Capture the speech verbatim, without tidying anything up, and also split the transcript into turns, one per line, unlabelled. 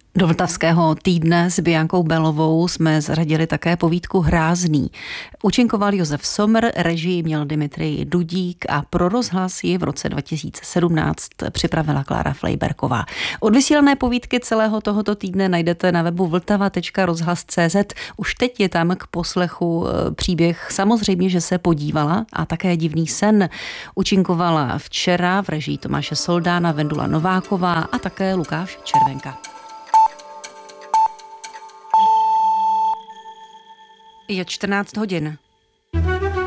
Do Vltavského týdne s Biankou Belovou jsme zařadili také povídku Hrázný. Účinkoval Josef Sommer, režii měl Dimitrij Dudík a pro rozhlas ji v roce dva tisíce sedmnáct připravila Klára Flejberková. Odvysílané povídky celého tohoto týdne najdete na webu vltava tečka rozhlas tečka cé zet. Už teď je tam k poslechu příběh Samozřejmě, že se podívala a také Divný sen. Účinkovala včera v režii Tomáše Soldána Vendula Nováková a také Lukáš Červenka. Je čtrnáct hodin.